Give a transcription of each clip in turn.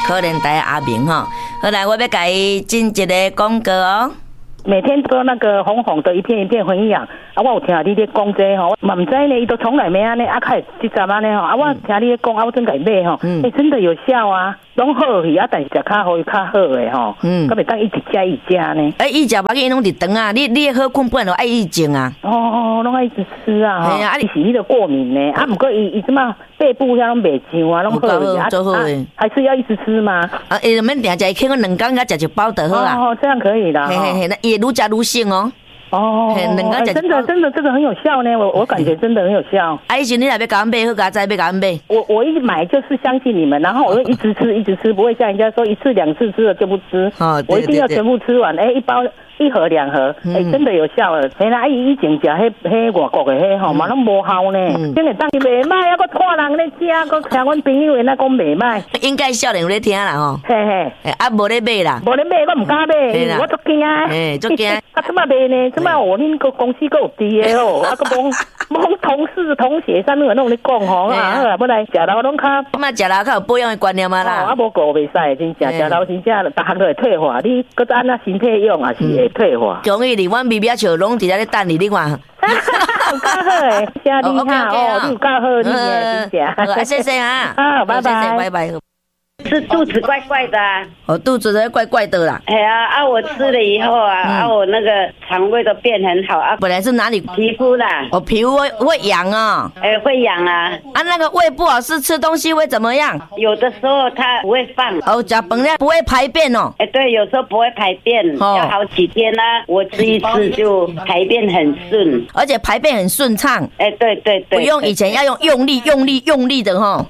可怜台的阿明吼。好来，我要给伊进一个广告哦。 每天都那个红红的一片一片分享，我有听你咧讲这吼，嘛唔知呢，伊都从来没安尼，开始阵安尼吼，我听你咧讲，我真改买吼，真的有效啊，拢好去但是食较好又较好的吼，咁咪当一直食呢。 伊食把伊拢伫肠啊，你好困不然就爱伊种啊。 拢爱一直吃啊， 嘿啊， 伊是迄个过敏呢，不过伊即嘛背部遐拢袂上啊，拢好做好还是要一直吃吗？ 伊免定食，肯2天甲食一包就好啊。 这样可以的。 嘿嘿嘿，那也愈食愈省哦。 真的这个很有效呢，我感觉真的很有效。 伊是你若要甲阮买，好甲再要甲阮买。 我一买就是相信你们，然后我就一直吃，不会像人家说1次2次吃了就不吃。我一定要全部吃完，一包。1盒2盒，真的有效了。嘿啦，以前食迄外国的迄吼，嘛拢无效呢。真的当伊袂歹，还佫看人咧食，佫听阮朋友那讲袂歹。 应该少年有咧听啦吼。 嘿嘿， 无咧买啦。 无咧买，我唔敢买，我足惊。 足惊。 怎么买呢？怎么恁个公司佫有滴的哦？佫讲同事同学上面有拢咧讲吼啊，好啦，本来食老拢较。 咁食老较有保养的观念嘛啦。 无过袂使，真正食老真正，逐项都会退化。你佫安那身体用也是会退化。 容易哩，阮咪咪笑拢伫遐咧等你，你看。 有够好诶，真厉害哦！你有够好，你真正。 谢谢啊。 好，拜拜， 拜拜。 是肚子怪怪的啊， 肚子都怪怪的啦。 哎呀我吃了以后我那个肠胃都变很好啊。 本来是哪里皮肤啦？ 皮肤会痒啊。 会痒啊。 那个胃不好是吃东西会怎么样？ 有的时候它不会放。 吃饭了不会排便哦。 对，有时候不会排便，要好几天啦。我吃一次就排便很顺， 而且排便很顺畅。 对， 不用以前要用力的哈。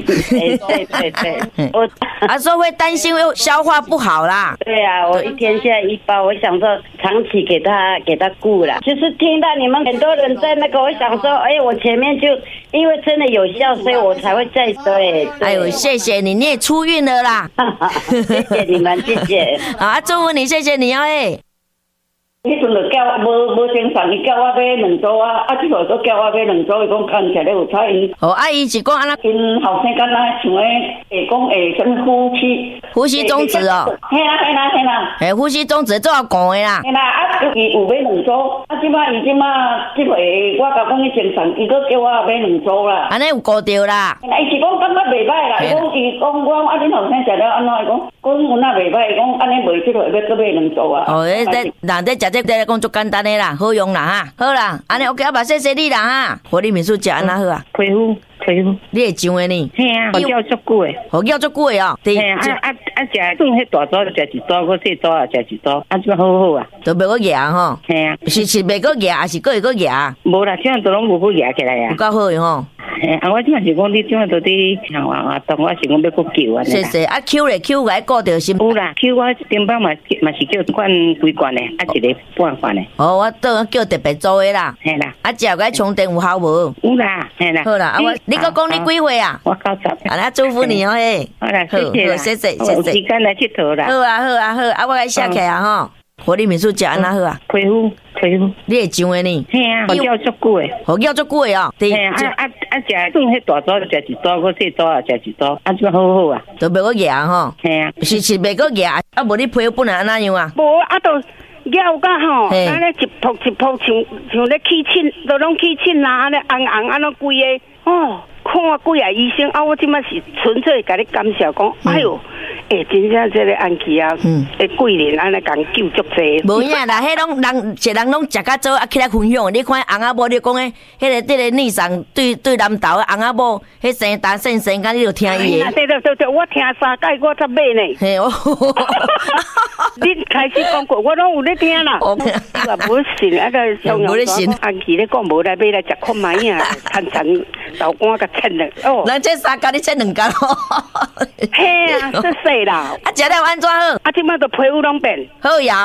对。 我说会担心又消化不好啦。 对啊，我一天现在1包，我想说长期给他顾了。就是听到你们很多人在那个，我想说，我前面就因为真的有效，所以我才会再对。 哎呦，谢谢你，你也出运了啦。 谢谢你们，谢谢。 祝福你，谢谢你哦。 迄阵就叫我无精神，伊叫我买2组啊，即下都叫我买2组，伊讲看起来有差因。 伊是讲安那， 因后生敢若像会讲什么呼吸中止哦。 嘿啦。 呼吸中止做讲的啦。 嘿啦，伊有买2组，即摆即回我甲讲伊精神，伊佫叫我买2组啦。 安尼有顾着啦。 伊是讲感觉袂歹啦，伊讲我恁后生食了安怎？伊讲有哪袂歹？伊讲安尼袂即落要佫买2组啊。 人在食。这个讲足简单的啦，好用啦哈，好啦，安尼 OK， 谢谢你啦哈。活力民宿食安那好啊？ 皮肤， 你会上的呢？ 嘿啊，叫足久的， 叫足久的哦。 嘿啊，食算迄大组就食1组，佮细组也食1组，即个好好啊。 都袂个牙吼。 嘿啊， 是袂个牙，还是会个牙？ 无啦，这样都拢无去牙起来啊。 有够好的吼。 我即是讲你怎样都伫当我是讲要去救啊。 谢谢。Q 来来顾着心。 有啦 ，Q 我顶班嘛是叫罐几罐的，一个半罐的。 我倒叫特别做的啦。 嘿啦。 食个充电有效无？ 有啦，嘿啦。 好啦，你佫讲你几岁啊？ 我90。 祝福你哦嘿。 好啦，谢谢。有时间来佚佗啦。 好，我来写起啊吼。活力民宿食安那好啊？ 皮肤， 你会上的呢？ 嘿啊，叫足久的， 叫足久的哦。 嘿啊，食算迄大组就食1组，佮细组也食1组，即个好好啊。 都袂个牙吼。嘿啊，是袂个牙，无你皮肤本来安那样啊？ 无都咬甲吼，安尼一扑像咧起疹，都拢起疹啦，安尼红安尼规个看几啊医生我即摆是纯粹甲你感谢讲，哎哟。真正这个安琪啊，贵人安尼共救足济。 无影啦，迄拢人一人拢食较早起来分享。你看翁仔某，你讲迄个逆上对南投的翁仔某，迄生单生干，你就听伊的。 对，我听3届我才买呢。 嘿你开始讲过，我拢有咧听啦。我无信个上阳安琪咧讲无来买来食看卖影，趁钱豆干甲切了。 人这3届你切2届咯。 嘿啊，这啦， 食了安怎好？ 即摆都皮肤拢变好呀。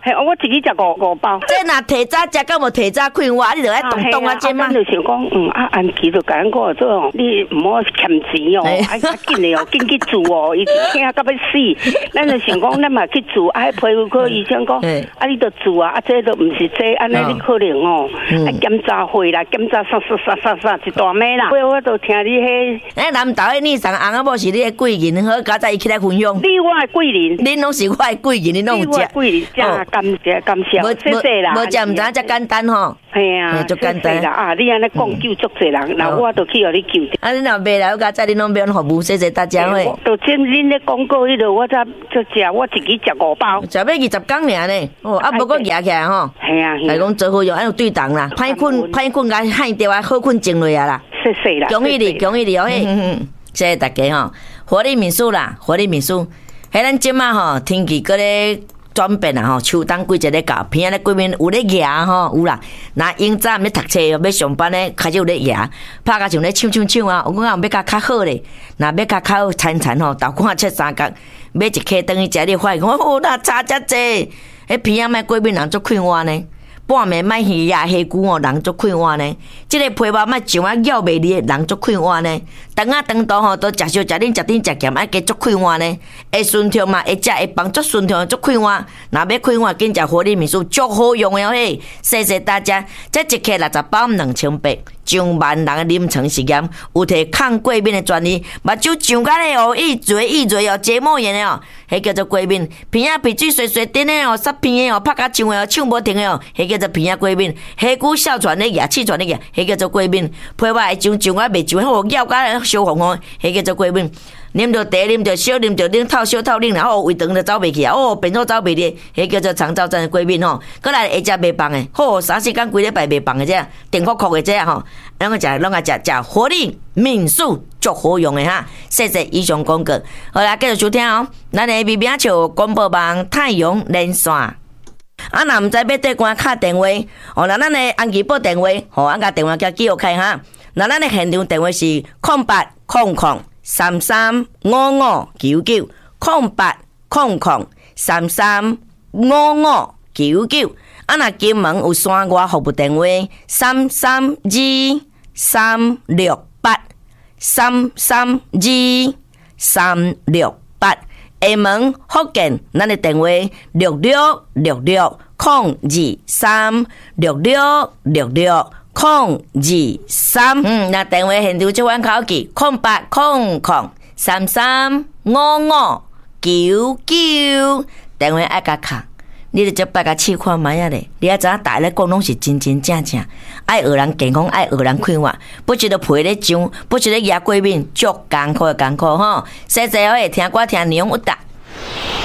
嘿，我自己食五包。 这若提早食，敢无提早开挖，你就爱动动啊，这嘛。 就想讲，安琪就甲咱讲做哦，你唔好欠钱哦，紧的哦，紧去住哦，伊惊到要死。咱就想讲，咱嘛去住，皮肤科医生讲，你就住啊，这都唔是这，安尼你可能哦，检查会啦，检查啥一大枚啦。我都听你迄， 南投的你上翁仔某是你的贵人，好，加在伊起来分享。 你我的贵人， 恁拢是我的贵人，恁拢有食。 贵人，感谢，谢谢啦。 无食唔知影遮简单吼。 系啊，就简单啦你安尼讲救足侪人，那我都去互你救。 你若袂来，我加在恁拢免服务，谢谢大家会。 就听恁咧广告迄度，我才食，我自己食5包。 食要20工尔呢，无搁夹起来吼。 系啊， 来讲做好用，有对档啦，歹困甲害掉啊，好困静落啊啦。 谢谢啦， 恭喜你哦嘿！谢谢大家吼，活力民宿啦，活力民宿。迄咱即马吼天气搁咧转变啊吼，秋冬季节咧到，偏咧几面有咧牙吼，有啦。那因早咧读册要上班咧，开始有咧牙，拍甲像咧唱啊。我讲要较好咧，那要较好餐吼，豆干切3角，买一颗等于食咧快，我那差遮济，迄偏仔卖几面人做快活呢。半暝卖鱼呀、虾骨哦，人足快活呢。即个皮包卖上啊咬袂离，人足快活呢。肠啊肠道吼都食少食恁食甜食咸，爱加足快活呢。会顺畅嘛，会食会帮足顺畅足快活。若要快活，紧食活力民宿足好用的哦嘿！谢谢大家，这一克60包2800，上万人的临床实验，有摕抗过敏的专利，目睭上甲咧哦，易嘴哦，结膜炎的哦，迄叫做过敏。鼻啊鼻水水顶的哦，塞鼻的哦，拍甲唱的哦，唱无停的哦，迄叫做鼻啊过敏。虾骨哮喘的牙，气喘的牙，迄叫做过敏。皮肤会上啊袂上，好咬甲烧红红，迄叫做过敏。啉着茶，啉着烧，啉着冷透烧透冷，然后胃肠就走袂去啊！便所走袂离，迄叫做肠燥症的过敏吼。过来下食袂放的，好3、4天规礼拜袂放的这，电酷酷的这吼，咱个食，拢个食活力民宿足好用的哈。谢谢以上广告，好啦，继续收听哦。咱的微名笑广播网太阳连线。若毋知要对官敲电话，那咱的安琪报电话，俺甲电话叫记号开哈。那咱的现场电话是0800335599，0800335599。若金门有山外服务电话332368，332368。厦门福建，咱的电话6666020366660203。那电话现场即款口记0800335599，电话爱甲敲。你著接八甲试看卖啊咧！你也知影，大家咧讲拢是真正。爱学人健康，爱学人快活，不是咧皮咧上，不是咧牙过敏，足艰苦吼！谢谢哦，听歌听内容有达。